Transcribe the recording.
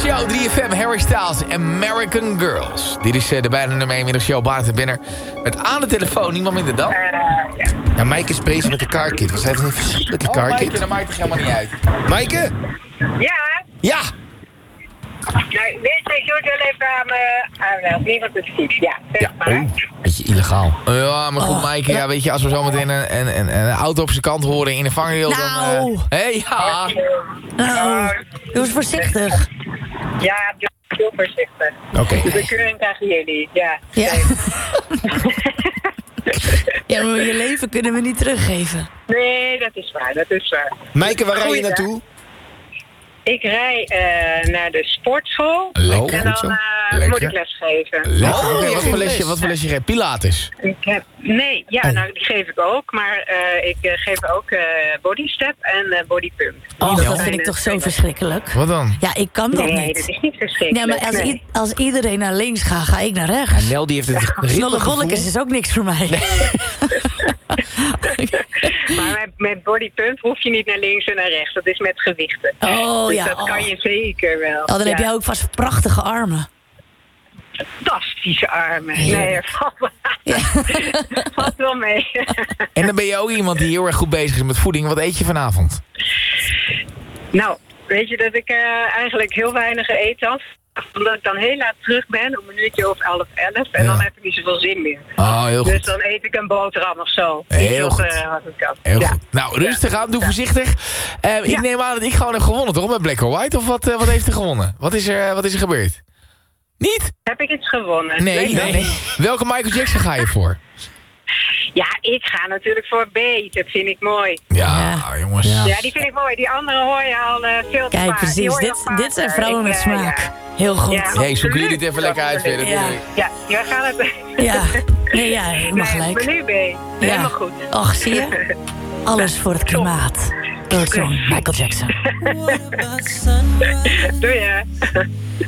Show 3FM, Harry Styles, American Girls. Dit is de bijna nummer 1 middagshow, Bart Binner. Met aan de telefoon, niemand minder dan... Ja, Maaike is bezig met de carkit. Wat heeft een verschrikkelijke carkit? Maaike, dat maakt toch helemaal niet uit. Maaike? Ja? Ja! Nou, weet je, ik doe het wel even aan niemand het fiets. Ja, zeg maar. Beetje illegaal. Ja, maar goed, Maaike, ja, weet je, als we zo meteen een auto op zijn kant horen in de vangrail, Nou. dan... ja! Nou, doe eens voorzichtig. Ja, heel voorzichtig. Oké. De bekeuring krijgen jullie, ja. Ja. Ja, maar je leven kunnen we niet teruggeven. Nee, dat is waar, dat is waar. Maaike, waar rij je Goeiedag. naartoe? Ik rij naar de sportschool. Leuk, En goed zo. dan Lekker. moet ik lesgeven. Lekker. Oh, Oké, je wat voor lesje geef? Pilates. Nee, nou die geef ik ook. Maar ik geef ook body step en body pump. Oh, Ja. dat vind ik toch zo verschrikkelijk. Wat dan? Ja, ik kan dat Nee, niet. dat is niet verschrikkelijk. Nee, maar Nee. als iedereen naar links gaat, ga ik naar rechts. Nel die heeft het Snolle ritmegevoel. bolletjes is ook niks voor mij. Maar met body pump hoef je niet naar links en naar rechts. Dat is met gewichten. Oh Dus ja. dat kan je zeker wel. Oh, dan heb Ja. jij ook vast prachtige armen. Fantastische armen. Ja. Nee, valt wel mee. En dan ben je ook iemand die heel erg goed bezig is met voeding. Wat eet je vanavond? Nou, weet je dat ik eigenlijk heel weinig eet dan? Omdat ik dan heel laat terug ben, om een uurtje of 11. En dan heb ik niet zoveel zin meer. Oh, heel Dus goed. dan eet ik een boterham of zo. Heel Niet goed. wat ik kan. Heel Ja. goed. Nou, rustig aan. Doe voorzichtig. Ik neem aan dat ik gewoon heb gewonnen, toch? Met Black or White? Of wat heeft er gewonnen? Wat is er gebeurd? Niet? Heb ik iets gewonnen? Nee. Welke Michael Jackson ga je voor? Ja, ik ga natuurlijk voor B. Dat vind ik mooi. Ja, jongens. Ja. Ja, die vind ik mooi. Die andere hoor je al veel te Kijk, vaak. Die precies. hoor je al Dit zijn vaker. vrouwen met Ik, smaak. ja. Heel goed. Ja. Hey, zoeken jullie het even lekker uit verder. Ja. Ja, we gaan het... Ja, nee, ja, je mag Nee, gelijk. maar nu B. Helemaal goed. Och, zie je? Alles voor het klimaat. Door zo'n Michael Jackson. Doe je.